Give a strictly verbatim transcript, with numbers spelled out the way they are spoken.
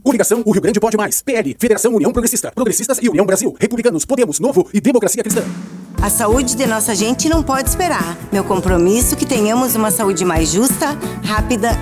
Coligação O Rio Grande Pode Mais. P L, Federação União Progressista, Progressistas e União Brasil, Republicanos, Podemos, Novo e Democracia Cristã. A saúde de nossa gente não pode esperar. Meu compromisso é que tenhamos uma saúde mais justa, rápida